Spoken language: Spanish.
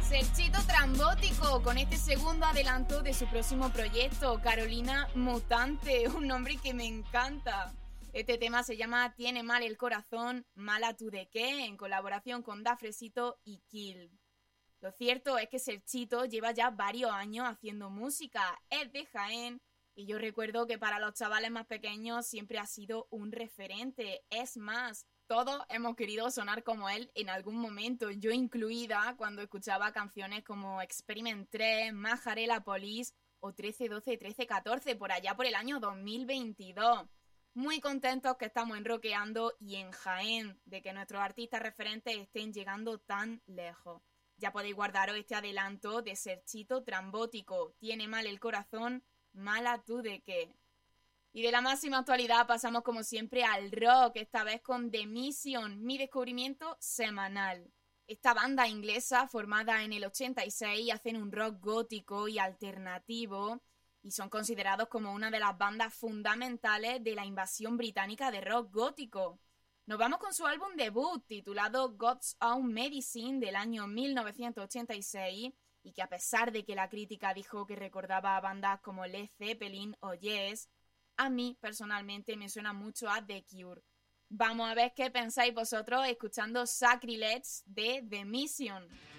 Serchito Trambótico, con este segundo adelanto de su próximo proyecto, Carolina Mutante, un nombre que me encanta. Este tema se llama Tiene mal el corazón, mala tú de qué, en colaboración con Dafresito y Kill. Lo cierto es que Serchito lleva ya varios años haciendo música, es de Jaén, y yo recuerdo que para los chavales más pequeños siempre ha sido un referente. Es más, todos hemos querido sonar como él en algún momento, yo incluida, cuando escuchaba canciones como Experiment 3, Majarela Police o 1312 1314, por allá por el año 2022. Muy contentos que estamos en Rockeando y en Jaén, de que nuestros artistas referentes estén llegando tan lejos. Ya podéis guardaros este adelanto de Serchito Trambótico, Tiene mal el corazón, mala tú de qué. Y de la máxima actualidad pasamos como siempre al rock, esta vez con The Mission, mi descubrimiento semanal. Esta banda inglesa, formada en el 86, hacen un rock gótico y alternativo y son considerados como una de las bandas fundamentales de la invasión británica de rock gótico. Nos vamos con su álbum debut, titulado God's Own Medicine, del año 1986, y que a pesar de que la crítica dijo que recordaba a bandas como Led Zeppelin o Yes, a mí personalmente me suena mucho a The Cure. Vamos a ver qué pensáis vosotros escuchando Sacrilege de The Mission.